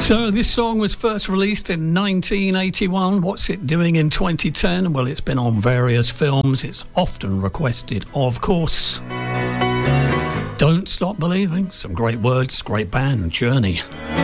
So this song was first released in 1981. What's it doing in 2010? Well, it's been on various films. It's often requested, of course. Don't Stop Believing. Some great words, great band, Journey.